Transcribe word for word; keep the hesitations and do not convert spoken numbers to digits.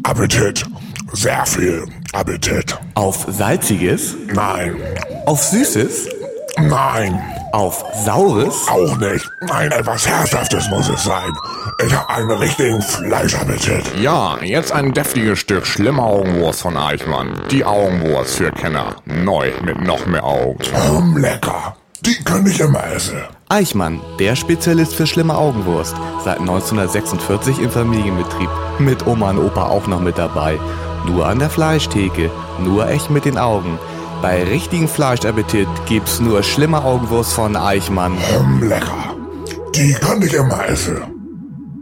Appetit. Sehr viel Appetit. Auf Salziges? Nein. Auf Süßes? Nein. Auf Saures? Auch nicht. Nein, etwas Herzhaftes muss es sein. Ich habe einen richtigen Fleischappetit. Ja, jetzt ein deftiges Stück schlimme Augenwurst von Eichmann. Die Augenwurst für Kenner. Neu mit noch mehr Augen. Mm, lecker. Die kann ich immer essen. Eichmann, der Spezialist für schlimme Augenwurst. Seit neunzehnhundertsechsundvierzig im Familienbetrieb. Mit Oma und Opa auch noch mit dabei. Nur an der Fleischtheke. Nur echt mit den Augen. Bei richtigen Fleischappetit gibt's nur schlimme Augenwurst von Eichmann. Mm, lecker. Die kann ich immer essen.